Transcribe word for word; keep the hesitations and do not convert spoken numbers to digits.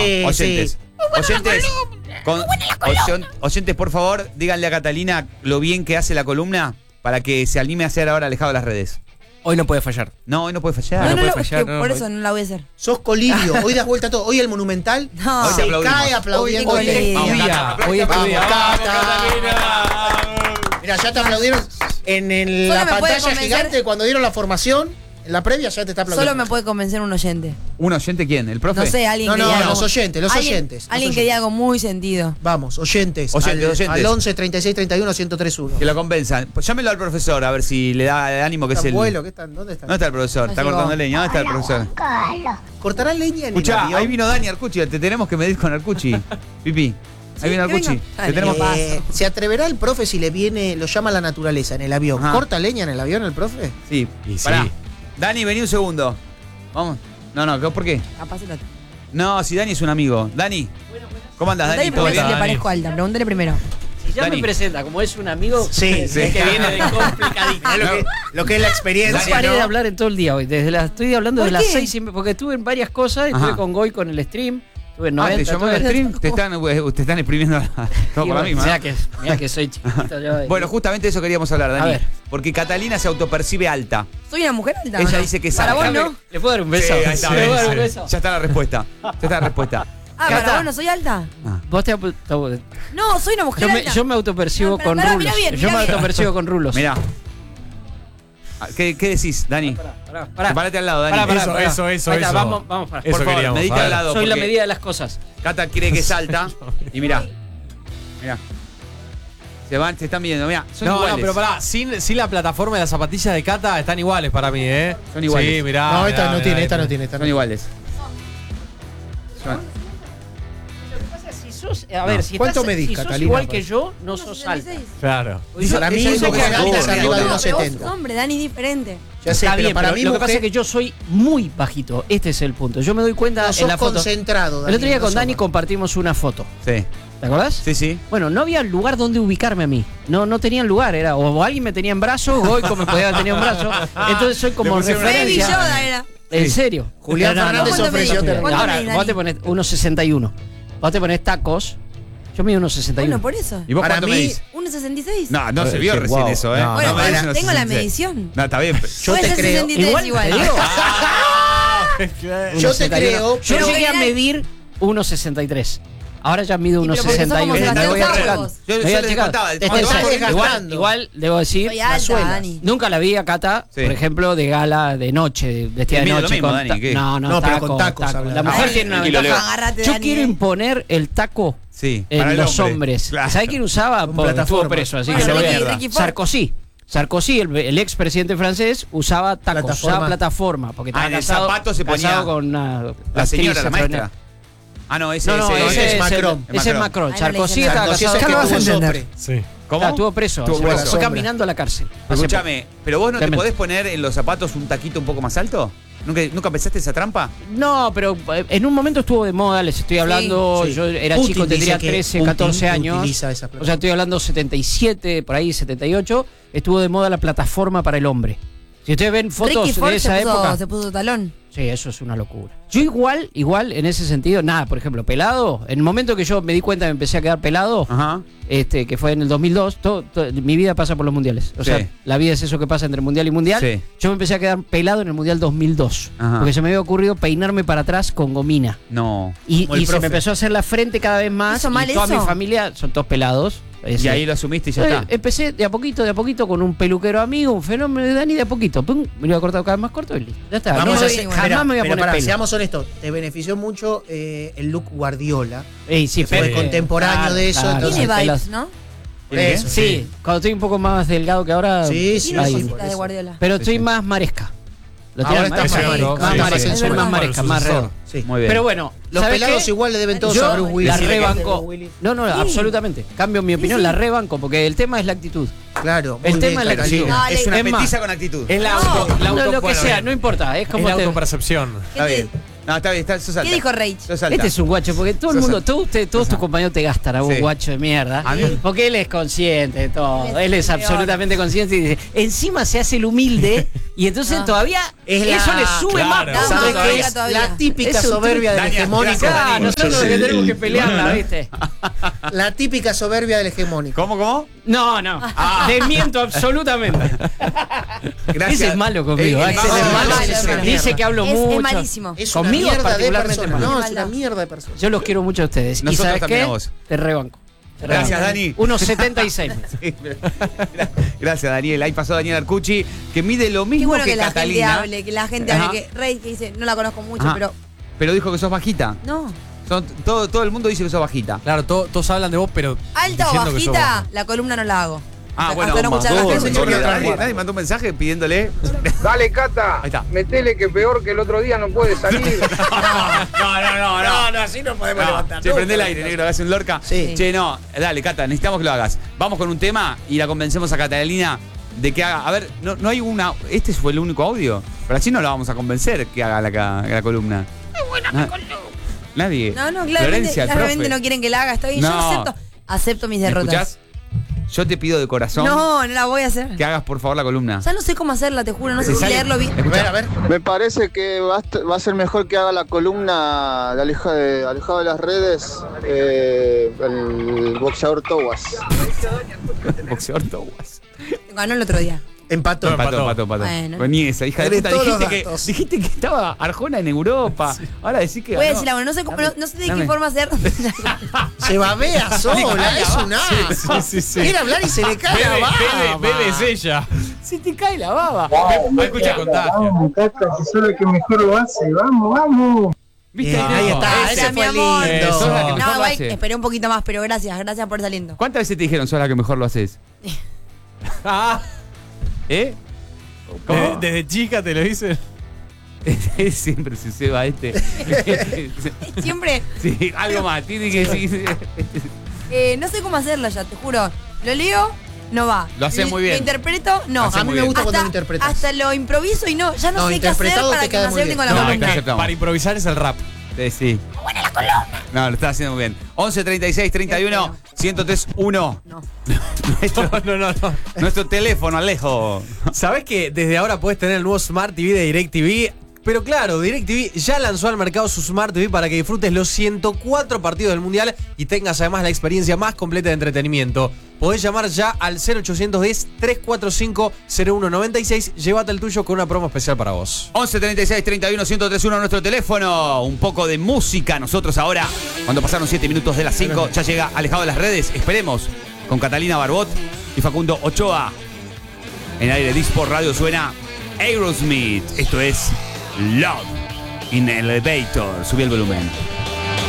Sí, oyentes. sí. Oyentes, con- oyon- oyentes, por favor, díganle a Catalina lo bien que hace la columna para que se anime a hacer ahora alejado de las redes. Hoy no puede fallar. No, hoy no puede fallar. No, no, puede no, es fallar, que no, por no, eso no la voy a hacer. Sos colirio, hoy das vuelta a todo. Hoy el Monumental No. Hoy te se aplaudimos. cae aplaudiendo. Hoy es tu Vamos, día, Cata, hoy es tu vamos, día. Cata. Mira, ya te aplaudieron en el- Solo la me puede pantalla convencer- gigante cuando dieron la formación. En la previa ya te está aplaudiendo. Solo me puede convencer un oyente. ¿Un oyente quién? ¿El profe? No sé, alguien No, que no, diga los algo- oyentes, los alguien- oyentes, los Alguien que oyentes. diga algo muy sentido. Vamos, oyentes. Oyentes, al, oyentes. al once, treinta y seis, treinta y uno, ciento tres uno. Que lo convenzan. Pues llámelo al profesor a ver si le da el ánimo que es el. Abuelo, ¿qué están? ¿Dónde están? ¿Dónde está el profesor? No Está llegó. cortando leña. ¿Dónde está el profesor? ¿Cortará leña en el Escuchá, avión? ahí vino Dani Arcucci. Te tenemos que medir con Arcucci. Pipi. Ahí viene que Arcucci. venga. Te Dale, tenemos. paso. Eh, ¿Se atreverá el profe si le viene, lo llama la naturaleza en el avión? Ajá. ¿Corta leña en el avión el profe? Sí. Y sí. Pará. Dani, vení un segundo. Vamos. No, no, ¿por qué? Capacítate. No, si Dani es un amigo. Dani. ¿Cómo andas, Dani? Dale ¿Todo primero si bien? le Dani? parezco alta. Pregúntale primero. Si ya Dani. me presenta como es un amigo, Sí, es sí. que viene de complicadito. Es lo, que, lo que es la No experiencia, paré ¿no? de hablar en todo el día hoy. Desde la, estoy hablando ¿Por desde las qué? seis y me- porque estuve en varias cosas. Estuve Ajá. con Goy con el stream. Estuve en Ah, noventa. te llamó todo el el- stream. Te están, eh, te están exprimiendo la- todo por la misma. Mirá ¿no? que, mirá que soy chiquito yo. eh. Bueno, justamente eso queríamos hablar, Dani. A ver. Porque Catalina se autopercibe alta. ¿Soy una mujer alta? Ella o no? dice que es Para alta. vos no. ¿Le puedo dar un beso? Sí, ahí está, ¿Le puedo dar un sí. beso? Ya está la respuesta. Ya está la respuesta. Ah, Cata. para vos no soy alta. Vos te ap- No, soy una mujer yo, me, alta. yo me autopercibo No, pero con pará, rulos. mirá bien, yo mirá me bien. autopercibo con rulos. Mirá. Ah, ¿Qué, qué decís, Dani? Pará, pará. Parate al lado, Dani. Pará, pará, Eso, pará. eso, eso, Ahí está, eso. Vamos, vamos para. Eso Por favor, queríamos, medite a ver. al lado. Soy la porque medida de las cosas. Cata quiere que es alta. Y mirá. Mirá. Se van, se están viendo. Mirá, son No, iguales. no, pero pará, sin, sin la plataforma de las zapatillas de Cata están iguales para mí, ¿eh? Son iguales. Sí, mirá. No, mirá, esta no mirá, tiene, mirá. esta no tiene, esta no Son iguales. Son- Lo que pasa es si sos, a ver, si ¿Cuánto estás, medís, si sos Catalina, igual pues? que yo, no sos alta. Claro. Para mí, ella dice porque que es Dani es gorda, arriba de gorda. unos Pero vos setenta. sos hombre, Dani, diferente. Ya sé, Está pero bien, para pero mí, lo que pasa mujer, es que yo soy muy bajito. Este es el punto. Yo me doy cuenta no en sos la foto. concentrado, Dani. El otro día no con sos Dani más. compartimos una foto. Sí. ¿Te acordás? Sí, sí. Bueno, no había lugar donde ubicarme a mí. No, no tenían lugar. Era o alguien me tenía en brazos o Goico me podía tener en brazos. Entonces soy como Le pusieron una- Baby referencia. Yoda era. ¿En serio? Julián No, no, no. Fernández ¿Cuánto ofreció medís? terreno. ¿Cuánto Ahora, medís, vos Dani? te pones uno sesenta y uno. Vos te pones tacos. Yo mido uno sesenta y uno. Bueno, por eso. ¿Y vos Para cuánto mí- medís? uno sesenta y seis. No, no se vio Sí, recién wow. eso, ¿eh? No, Bueno, no, pero medís tengo unos la sesenta y seis. medición. No, está bien. Yo Puede te ser creo. sesenta y tres Igual igual. te digo. Yo te creo, Yo pero- llegué a medir uno sesenta y tres. Ahora ya mido Y uno pero porque sesenta y uno. somos Me voy Sebastián achicando. Sagos. Yo- Me yo voy les achicando. contaba, Este, cuando en vas serio, desgastando. igual, igual debo decir, Soy alta, suelas. Dani. nunca la vi a Cata, Sí. por ejemplo, de gala de noche, vestida de Mide lo noche. mismo, con Dani, ta- ¿qué? No, no, No, pero taco, con tacos taco. habla. La mujer Ay, tiene una y lo ventaja. leo. Agárrate, Yo Dani, quiero eh. imponer el taco Sí. en para el los hombre. hombres. Claro. ¿Sabés quién usaba? Con Porque estuvo plataforma. preso, así Bueno, que se Ricky- voy a- Ricky Ford. Sarkozy. Sarkozy, el, el ex presidente francés, usaba tacos, Plataforma. usaba plataforma. Porque Ah, estaba en el casado, zapato se ponía casado con una La actriz señora, la maestra. extraordinaria. Ah, no, ese, No, no, ese, ese, es es Macron. el- ese es Macron. Ay, no le Sarkozy dicen estaba Sarkozy es casado el que Ya lo vas a tuvo entender. sopre. Sí. ¿Cómo? Claro, estuvo preso. Estuvo se preso. fue Sombra. caminando a la cárcel. hace Escúchame, ¿pero vos no te Tremendo. podés poner en los zapatos un taquito un poco más alto? ¿Nunca, ¿Nunca pensaste esa trampa? poco. No, pero eh, en un momento estuvo de moda, les estoy hablando. Sí. Yo era Putin chico, tendría dice que trece, Putin catorce años. utiliza esa O sea, estoy hablando setenta y siete, por ahí setenta y ocho. Estuvo de moda la plataforma para el hombre. Si ustedes ven fotos Ricky Ford de esa se puso, época. se puso talón. Sí, eso es una locura. Yo igual, igual, en ese sentido, nada, por ejemplo, pelado, en el momento que yo me di cuenta que me empecé a quedar pelado, Ajá. este, que fue en el dos mil dos, todo, todo- mi vida pasa por los mundiales. O Sí. sea, la vida es eso que pasa entre mundial y mundial. Sí. Yo me empecé a quedar pelado en el mundial dos mil dos, Ajá. porque se me había ocurrido peinarme para atrás con gomina. No. Y, Como el y se profe. me empezó a hacer la frente cada vez más. ¿Hizo mal y toda eso? mi familia son todos pelados. Y Ese- ahí lo asumiste y ya Eh, está. Empecé de a poquito, de a poquito, con un peluquero amigo, un fenómeno de Dani, de a poquito. Pum, me lo iba a cortar cada vez más corto y listo. Ya está. Vamos No, a eh, hacer, jamás mirá, me voy a pero poner pará, pelo. seamos honestos, te benefició mucho eh, el look Guardiola. Ey, sí, que fue pero- contemporáneo claro, de eso, claro, entonces- Tiene pelos. vibes, ¿no? ¿Tiene Eso, qué? Sí, cuando estoy un poco más delgado que ahora. Sí, sí, Tiene ahí. sí, cositas por de eso. Guardiola. Pero Sí, estoy sí. más maresca. Lo Ahora tiene está más más maresca, maresca, más sí, maresca, sí, soy sí, más sí, maresca, sí, más sí, redondo. Sí. Muy bien. Pero bueno, Los ¿sabes pelados qué? igual le deben todos Yo a Bruce Willis. La Sí, rebanco. Bruce Willis. No, no, Sí. absolutamente. Cambio mi opinión, sí. la rebanco, porque el tema es la actitud. Claro. El muy tema bien, es la Catalina. actitud. No, Es una Es más, petiza con actitud. Es la, No, auto, la No, auto- lo que bueno, sea, bien. no importa. Es Es como la te- autopercepción. Está bien. No, está bien, está, sos alta. ¿Qué dijo Rage? Sos alta. Este es un guacho, porque todo el Sos mundo, alta. todo usted, todos tus compañeros te gastan a un Sí. guacho de mierda. A mí- Porque él es consciente de todo. Es Él es peor. absolutamente consciente y dice, encima se hace el humilde y entonces No. todavía Es la- eso le sube Claro. más. No, puntos ¿Sabes todavía, qué es? todavía. La típica Es un soberbia del Daniel, hegemónico. gracias, Ah, Dani. nosotros lo que tenemos que pelearla, ¿viste? La típica soberbia del hegemónico. ¿Cómo, cómo? No, no. Desmiento absolutamente. Gracias. Ese es malo conmigo. Eh, Axel no, es no, malo. no, es una Dice mierda. que hablo Es- es mucho. malísimo. Es una Conmigo es mierda de particularmente persona. malo. No, Es es una maldad. mierda de persona. Yo los quiero mucho a ustedes. ¿Y Nosotros sabes también qué? a vos. Te rebanco. Te Gracias, rebanco. Dani. uno setenta y seis. Gracias, Daniel. Ahí pasó Daniel Arcucci, que mide lo Qué mismo bueno que, que, la gente Catalina. hable, que la gente Ajá. hable, que Rey que dice, no la conozco mucho, Ajá. pero Pero dijo que sos bajita. no. Son- todo, todo el mundo dice que sos bajita. Claro, to- todos hablan de vos, pero. Alta o diciendo que sos bajita, baja. la columna no la hago. Ah, Hasta- bueno, hasta no escuchar a la Maduro, gente. Maduro. nadie, nadie mandó un mensaje pidiéndole. Dale, Cata. Ahí está. Metele que peor que el otro día no puede salir. No, no, no, No, no, así no podemos No, levantar. che, No, prende el no, aire, no. negro, hagas un lorca. Sí. Che, no, dale, Cata, necesitamos que lo hagas. Vamos con un tema y la convencemos a Catalina de que haga. A ver, no, no hay una. Este fue el único audio. Pero así no la vamos a convencer que haga la, ca- la columna. Muy buena la columna. Nadie. No, no, claramente, Florencia, el claramente profe. no quieren que la haga. Está bien, yo No. acepto, acepto mis ¿Me derrotas. escuchás? Yo te pido de corazón No, no la voy a hacer. que hagas por favor la columna. Ya no sé cómo hacerla, te juro, no sé ¿Te si sale? leerlo bien. A ver, a ver. Me parece que va a, est- va a ser mejor que haga la columna de, aleja de alejado de las redes eh, el boxeador Towas. Boxeador Towas. Ganó el otro día. Empató. Empató, empató, empató. Bueno. Vení esa, hija de De puta. todos Dijiste los que, datos. dijiste que estaba Arjona en Europa. Ahora decís que. Voy a ganó. decir la bueno, no sé, cómo- no, no sé de Dame. qué forma hacer. Se babea sola, es un as. Sí, sí, sí. Quiere hablar y se le cae la Bebe, baba. bebe, bebe es ella. Se te cae la baba. Escucha, contagia. Vamos, Cata, si sos la que mejor lo hace. Vamos, vamos. ¿Viste? Bien, ahí está, Ese ese mi fue amor. Eh, sos la que lindo. mejor No, lo igual hace. esperé un poquito más, pero gracias, gracias por saliendo. ¿Cuántas veces te dijeron sos la que mejor lo haces? Ah, ¿Eh? desde, desde chica te lo dicen. Siempre se ceba este. Siempre, Sí, algo más. Tiene que decir. eh, no sé cómo hacerla ya, te juro. Lo leo, no va. Lo haces muy bien. Lo interpreto, no. Lo haces A mí muy me bien. gusta cuando hasta, lo interpretas. hasta lo improviso y no, ya no, No, sé qué hacer interpretado para te que queda me muy acepten bien. con la No, columna. te aceptamos. Para improvisar es el rap. Eh, sí. ¡Buena la columna! No, lo estás haciendo muy bien. once treinta y seis treinta y uno ciento tres uno. No. Nuestro, No, no, no. nuestro teléfono, Alejo. ¿Sabés que desde ahora puedes tener el nuevo Smart T V de DirecTV? Pero claro, DirecTV ya lanzó al mercado su Smart T V para que disfrutes los ciento cuatro partidos del Mundial y tengas además la experiencia más completa de entretenimiento. Podés llamar ya al cero ochocientos diez, trescientos cuarenta y cinco, cero uno noventa y seis. Llévate el tuyo con una promo especial para vos. once treinta y seis treinta y uno ciento tres uno nuestro teléfono. Un poco de música. Nosotros ahora, cuando pasaron siete minutos de las cinco, ya llega Alejado de las Redes. Esperemos con Catalina Barbot y Facundo Ochoa. En aire Disport Radio suena Aerosmith. Esto es Love in Elevator. Subí el volumen.